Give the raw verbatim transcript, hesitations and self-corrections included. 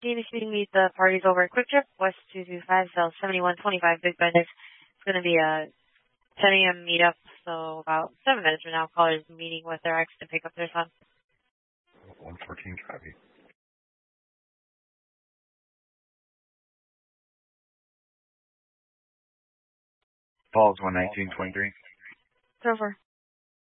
Team is meeting meet the parties over at Quick Trip, West two two five, cell seventy-one twenty-five, Big Bend. It's going to be a ten a.m. meetup, so about seven minutes from now, callers meeting with their ex to pick up their son. one fourteen copy. Falls one nineteen twenty-three. It's over.